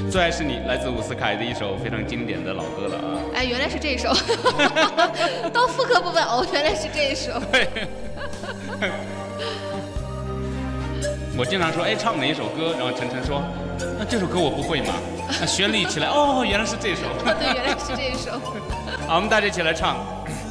最爱是你，来自伍思凯的一首非常经典的老歌了啊！ 哎，原来是这一首，到副歌部分哦，原来是这一首。 对，我经常说，哎，唱哪一首歌？然后晨晨说，那这首歌我不会嘛。那旋律起来，哦，原来是这首。 对，原来是这一首。 好，我们大家一起来唱。